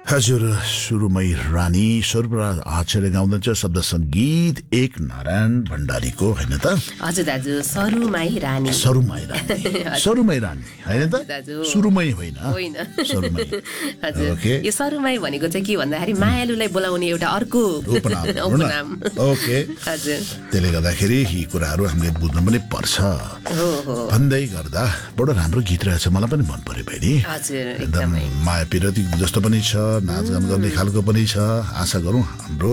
हजुर सुरुमै रानी सर्वराज आचार्य गाउँदै शब्द संगीत एक नारायण भण्डारीको हैन त हजुर दाजु सरुमै रानी हैन त सुरुमै होइन सरुमै हजुर यो सरुमै भनेको चाहिँ के भन्दाखेरि मायालुलाई बोलाउने एउटा अर्को उपनाम ओके हजुर त्यसले गर्दाखेरि यी कुराहरू हामीले बुझ्न पनि पर्छ भन्दै गर्दा बडो राम्रो गीत रहेछ मलाई पनि मन पर्यो बहिनी हजुर एकदमै माया पिरती जस्तो पनि छ नाचगान गर्ने खालको पनि छ आशा गरौँ हाम्रो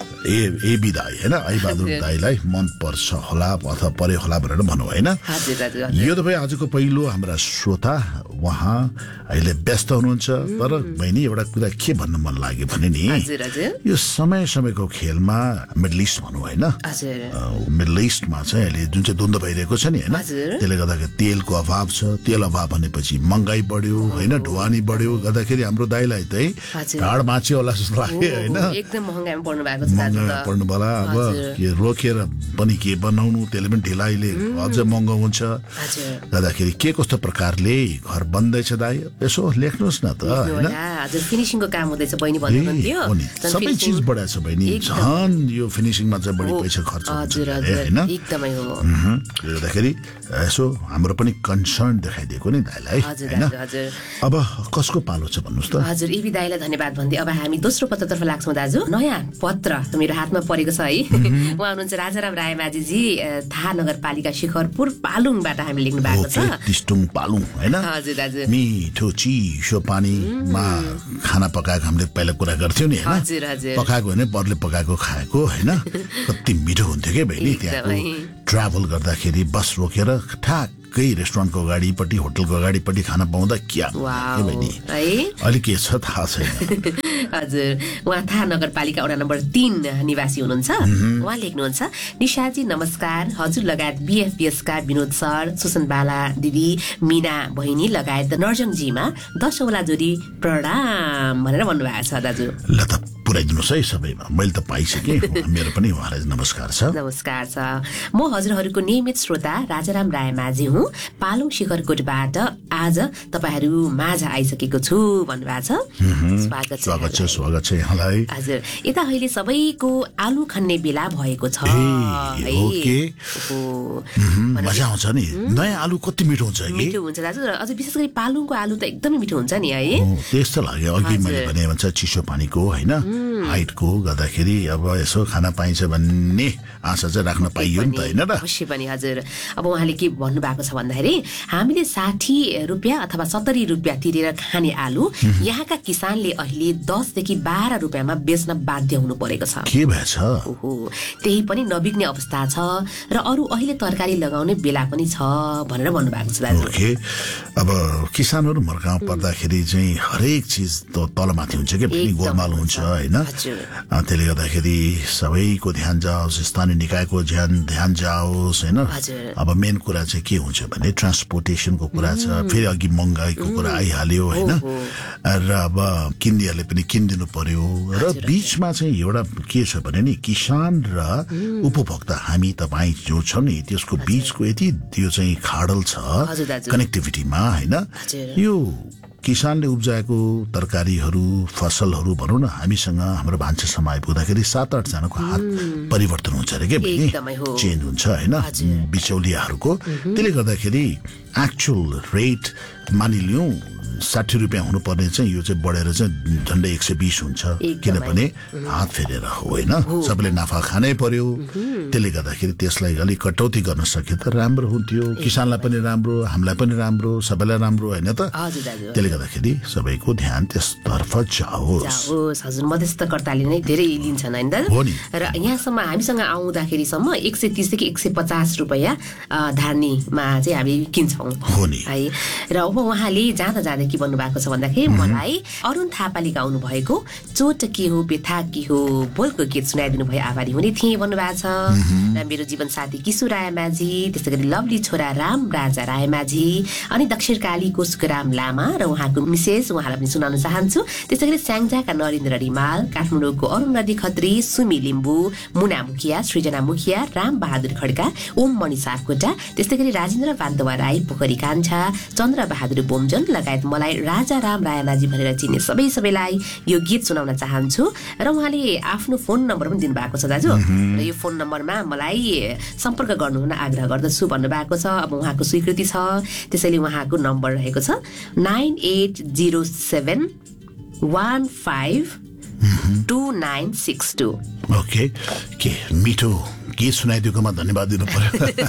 एबी दाई हैन आई बहादुर दाईलाई मन पर्छ होला अथवा पर्यो होला भनेर भनौँ हैन यो त भाइ आजको पहिलो हाम्रा श्रोता उहाँ अहिले व्यस्त हुनुहुन्छ तर बहिनी एउटा कुरा के भन्न मन लाग्यो भने नि यो समय समयको खेलमा मिडल इस्ट भनौँ हैन मिडल इस्टमा चाहिँ अहिले जुन चाहिँ द्वन्द्व भइरहेको छ नि हैन त्यसले गर्दाखेरि तेलको अभाव छ तेल अभाव भनेपछि महँगाई बढ्यो हैन ढुवानी बढ्यो गर्दाखेरि हाम्रो दाइलाई चाहिँ ढाड माछ्यो होला जस्तो लाग्यो हैन एकदम महँगाईमा पर्नु भएको छ पर्नु होला अब के रोकेर पनि के बनाउनु त्यसले पनि ढिलाइले अझ महँगो हुन्छ गर्दाखेरि के कस्तो प्रकारले घर बन्दैछ दाइ यसो लेख्नुहोस् न त हैन हजुर फिनिशिङको काम हुँदैछ बहिनी भन्नुहुन्थ्यो सबै चीज बढाएको छ बहिनी झन् यो फिनिशिङमा चाहिँ बढी पैसा खर्च हुन्छ हैन एकदमै हो गर्दाखेरि यसो हाम्रो पनि कन्सर्न देखाइदिएको नि दाइलाई हैन अब कसको पालो छ भन्नुस् त हजुर एबी दाइलाई धन्यवाद भन्दै अब हामी दोस्रो पत्रतर्फ लाग्छौं दाजु नयाँ पत्र मेरो हातमा परेको छ है उहाँ हुनुहुन्छ राजाराम रायमाझीजी थाहा नगरपालिका शिखरपुर पालुङबाट हामी लेख्नु भएको छ तिस्टुङ पालुङ हैन हजुर दाजु मिठो चिसो पानीमा खाना पकाएको हामीले पहिला कुरा गर्थ्यौं नि हैन हजुर हजुर पकाएको हैन परले पकाएको खाएको हैन कति मिठो हुन्थ्यो के बहिनी त्यहाँको ट्राभल गर्दाखेरि बस रोकेर ठ्याक्कै रेस्टुरेन्टको अगाडिपट्टि होटलको अगाडिपट्टि खाना पाउँदा क्या बहिनी अलि के छ थाहा छैन हजुर उहाँ थाहा नगरपालिका वडा नम्बर 3 निवासी हुनुहुन्छ उहाँ लेख्नुहुन्छ निशाजी नमस्कार हजुर लगायत बीएफपीएस का विनोद सर सुसन बाला दिदी मीना बहिनी लगायत नर्जङजीमा 10 वटा जोडी प्रणाम भनेर भन्नुभएको छ दाजु ल त पुर्याइदिनुहोस् है सबैमा मैले त पाइसकेँ मेरो पनि उहाँलाई नमस्कार छ म हजुरहरूको नियमित श्रोता राजाराम रायमाझी हुँ पालुङ शिखरकोटबाट आज तपाईहरु माझ आइसकेको छु भन्नुभएको छ स्वागत छ यहाँलाई हजुर यता अहिले सबैको आलु खन्ने बेला भएको छ मजा आउँछ नि नयाँ आलु कति मिठो हुन्छ मिठो हुन्छ दाजु अझ विशेष गरी पालुङको आलु त एकदमै मिठो हुन्छ नि है त्यस्तो लाग्यो अघि मैले भने भन्छ चिसो पानीको हैन हाइटको गर्दाखेरि अब यसो खाना पाइन्छ भन्ने आशा चाहिँ राख्न पाइयो नि त हैन र अवश्य पनि हजुर अब उहाँले के भन्नु भएको छ भन्दाखेरि हामीले 60 रुपैयाँ अथवा 70 रुपैयाँ तिरेर खाने आलु यहाँका किसानले अहिले 10 देखि 12 रुपैयाँमा बेच्न बाध्य हुनु परेको छ के भएछ ओहो त्यही पनि नबिग्ने अवस्था छ र अरु अहिले तरकारी लगाउने बेला पनि छ भनेर भन्नु भएको छ दाजु ओके अब किसानहरु मर्काउ पर्दाखेरि चाहिँ हरेक चीज त तलमाथि हुन्छ के पनि गोलमाल हुन्छ हैन त्यसले गर्दाखेरि सबैको ध्यान जाओस् स्थानीय निकायको ध्यान जाओस् हैन अब मेन कुरा चाहिँ के हुन्छ भने ट्रान्सपोर्टेसनको कुरा छ फेरि अघि महँगाईको कुरा आइहाल्यो हैन र अब किन्नेहरूले पनि किनिदिनु पर्यो र बीचमा चाहिँ एउटा के छ भने नि किसान र उपभोक्ता हामी तपाई जो छ नि त्यसको बीचको यति त्यो चाहिँ खाडल छ कनेक्टिभिटीमा हैन यो किसानले उब्जाएको तरकारीहरू फसलहरू भनौं न हामीसँग हाम्रो भान्सा समय पुग्दाखेरि 7-8 जनाको हात परिवर्तन हुन्छ रे के भन्ने चेन्ज हुन्छ हैन बिचौलियाहरूको त्यसले गर्दाखेरि एक्चुअल रेट मानिलियौं 60 रुपैयाँ हुनुपर्ने चाहिँ यो चाहिँ बढेर चाहिँ झन्डै 120 हुन्छ किनभने हात फेरेर होइन सबैले नाफा खानै पर्यो त्यसले गर्दाखेरि त्यसलाई अलि कटौती गर्न सके त राम्रो हुन्थ्यो किसानलाई पनि राम्रो हामीलाई पनि राम्रो सबैलाई राम्रो हैन त त्यसले गर्दाखेरि सबैको ध्यान त्यसतर्फ जाओस् हजुर मध्यस्थकर्ताले नै धेरै लिन्छन् हैन दाजु र यहाँसम्म हामीसँग आउँदाखेरि सम्म 130 देखि 150 रुपैयाँ धानीमा चाहिँ हामी किन्छौं हो नि है र अब उहाँले जाँदा के भन्नु भएको छ भन्दाखेरि मलाई अरुण थापाले गाउनु भएको चोट के हो व्यथा के हो बोलको गीत सुनाइदिनु भयो आभारी हुने थिए भन्नु भएको छ र मेरो जीवन साथी किशोर रायमाझी त्यसैगरी लभली छोरा राम राजा रायमाझी अनि दक्षिणकालीको सुखराम लामा र उहाँको मिसेस उहाँलाई पनि सुनाउन चाहन्छु त्यसैगरी स्याङ्जाका नरेन्द्र रिमाल काठमाडौँको अरुण नदी खत्री सुमी लिम्बू मुना मुखिया सृजना मुखिया राम बहादुर खड्का ओम मणि सापकोटा त्यसैगरी राजेन्द्र बान्दवा राई पोखरी कान्छा, चन्द्रबहादुर बोमजन लगायत मलाई राजाराम रायनाजी भनेर चिन्ने सबैलाई यो गीत सुनाउन चाहन्छु। र उहाँले आफ्नो फोन नम्बर पनि दिनुभएको छ दाजु, र यो फोन नम्बरमा मलाई सम्पर्क गर्नुहुन आग्रह गर्दछु भन्नुभएको छ। अब उहाँको स्वीकृति छ, त्यसैले उहाँको नम्बर रहेको छ 9807152962। ओके, के मिठो गीत सुनाइदिएकोमा धन्यवाद दिनु पर्यो।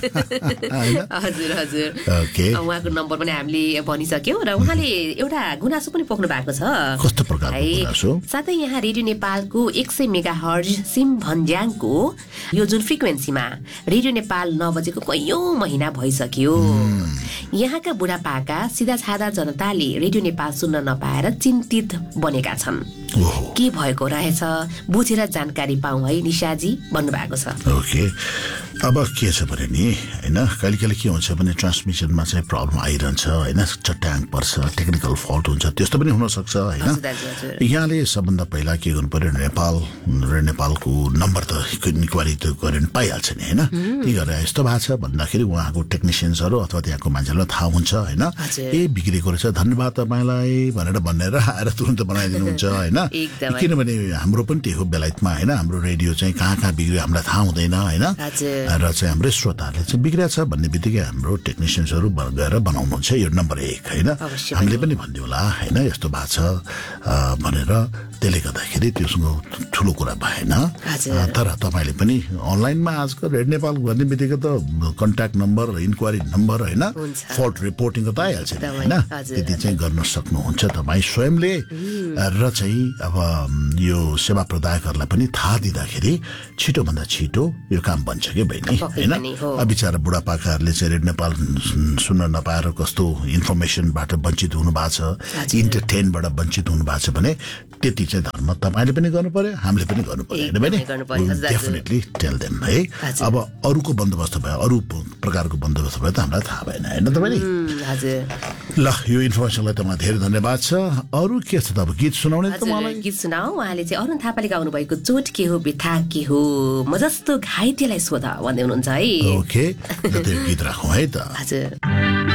हजुर हजुर, ओके, उहाँको नम्बर पनि हामीले भनिसक्यौँ। र उहाँले एउटा गुनासो पनि पोख्नु भएको छ। कस्तो प्रकारको गुनासो? साथै यहाँ रेडियो नेपालको 100 मेगाहर्ज सिम भन्ज्याङको यो जुन फ्रिक्वेन्सीमा रेडियो नेपाल नबजेको कैयौं महिना भइसक्यो। यहाँका बुढापाका सिधा सादा जनताले रेडियो नेपाल सुन्न नपाएर चिन्तित बनेका छन्। के भएको रहेछ बुझेर जानकारी पाऊँ है निशाजी भन्नुभएको छ। ओके, अब के छ भने नि होइन, कहिले कहिले के हुन्छ भने ट्रान्समिसनमा चाहिँ प्रब्लम आइरहन्छ होइन, चट्याङ पर्छ, टेक्निकल फल्ट हुन्छ, त्यस्तो पनि हुनसक्छ होइन। यहाँले सबभन्दा पहिला के गर्नु पर्यो, नेपालको नम्बर त इन्क्वायरी त गरेर पाइहाल्छ नि होइन। के गरेर यस्तो भएको छ भन्दाखेरि उहाँको टेक्निसियन्सहरू अथवा त्यहाँको मान्छेलाई थाहा हुन्छ होइन, ए बिग्रेको रहेछ धन्यवाद तपाईँलाई भनेर आएर तुरन्त बनाइदिनुहुन्छ होइन। किनभने हाम्रो पनि त्यही हो बेलायतमा होइन, हाम्रो रेडियो चाहिँ कहाँ बिग्रियो हामीलाई थाहा हुँदैन होइन। र चाहिँ हाम्रो श्रोताहरूले चाहिँ बिग्रिया छ भन्ने बित्तिकै हाम्रो टेक्निसियन्सहरू गएर बनाउनुहुन्छ यो नम्बर 1 होइन। हामीले पनि भनिदिउँला होइन यस्तो भएको छ भनेर, त्यसले गर्दाखेरि त्योसँग ठुलो कुरा भएन। तर तपाईँले पनि अनलाइनमा आजकल रेडियो नेपाल गर्ने बित्तिकै त कन्ट्याक्ट नम्बर, इन्क्वायरी नम्बर होइन, फल्ट रिपोर्टिङको त आइहाल्छ होइन, त्यति चाहिँ गर्न सक्नुहुन्छ तपाईँ स्वयंले। र चाहिँ अब यो सेवा प्रदायकहरूलाई पनि थाहा दिँदाखेरि छिटोभन्दा छिटो यो काम बन्छ कि बहिनी होइन। बिचारा बुढापाकाहरूले चाहिँ रेडियो नेपाल सुन्न नपाएर कस्तो इन्फर्मेसनबाट वञ्चित हुनुभएको छ, इन्टरटेनबाट वञ्चित हुनुभएको छ भने त्यति चाहिँ धर्म तपाईँले पनि गर्नु पर्यो, हामीले पनि गर्नु पर्यो होइन बहिनी। डेफिनेटली टेल देम है। अब अरूको बन्दोबस्त भयो, अरू प्रकारको बन्दोबस्त भयो त हामीलाई थाहा भएन होइन त बहिनी। ल यो इन्फर्मेसनलाई तपाईँ धेरै धन्यवाद छ। अरू के छ त अब गीत सुनाउने त मलाई गीत सुनाऊ। उहाँले चाहिँ अरुण थापाले गाउनु भएको चोट के हो व्यथा के हो म जस्तो घाइतेलाई सोध भन्दै हुनुहुन्छ है। ओके, त्यो गीत राखौँ है त। हजुर।